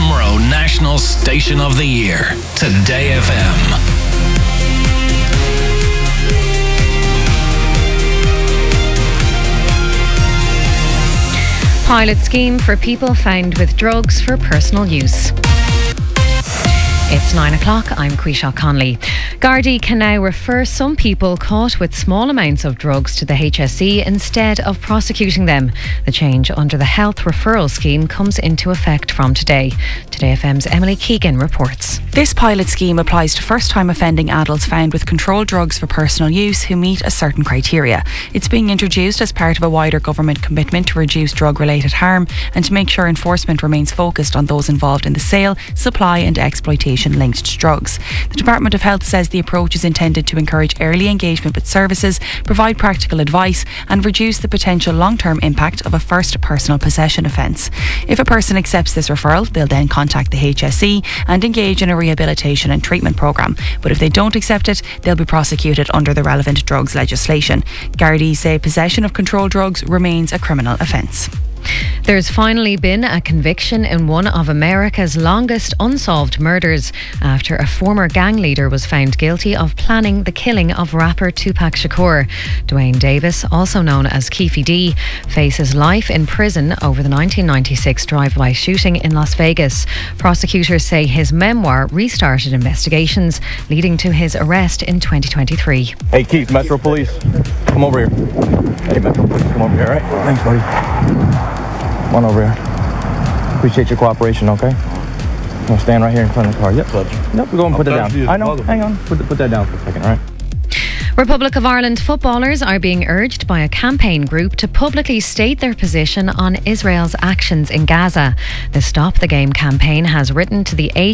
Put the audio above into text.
Timbro National Station of the Year. Today FM. Pilot scheme for people found with drugs for personal use. It's 9 o'clock. I'm Quisha Conley. Gardaí can now refer some people caught with small amounts of drugs to the HSE instead of prosecuting them. The change under the Health Referral Scheme comes into effect from today. Today FM's Emily Keegan reports. This pilot scheme applies to first-time offending adults found with controlled drugs for personal use who meet a certain criteria. It's being introduced as part of a wider government commitment to reduce drug-related harm and to make sure enforcement remains focused on those involved in the sale, supply and exploitation linked to drugs. The Department of Health says the approach is intended to encourage early engagement with services, provide practical advice and reduce the potential long-term impact of a first personal possession offence. If a person accepts this referral, they'll then contact the HSE and engage in a rehabilitation and treatment programme. But if they don't accept it, they'll be prosecuted under the relevant drugs legislation. Gardaí say possession of controlled drugs remains a criminal offence. There's finally been a conviction in one of America's longest unsolved murders after a former gang leader was found guilty of planning the killing of rapper Tupac Shakur. Dwayne Davis, also known as Keefe D, faces life in prison over the 1996 drive-by shooting in Las Vegas. Prosecutors say his memoir restarted investigations, leading to his arrest in 2023. Hey Keith, Metro Police, come over here. Hey Metro Police, come over here, all right? Thanks, buddy. Come on over here. Appreciate your cooperation, okay? I'm gonna stand right here in front of the car. Yep. Yep, we're going to put it down. I know, hang on. Put that down for a second, all right? Republic of Ireland footballers are being urged by a campaign group to publicly state their position on Israel's actions in Gaza. The Stop the Game campaign has written to the